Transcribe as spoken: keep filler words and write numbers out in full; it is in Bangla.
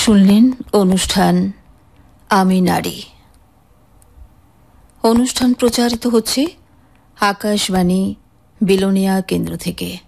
শুনলেন অনুষ্ঠান আমি নারী। অনুষ্ঠান প্রচারিত হচ্ছে আকাশবাণী বিলোনিয়া কেন্দ্র থেকে।